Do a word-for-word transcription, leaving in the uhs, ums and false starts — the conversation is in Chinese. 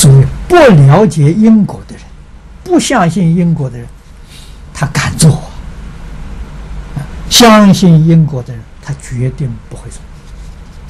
所以不了解因果的人，不相信因果的人，他敢做；相信因果的人，他决定不会做。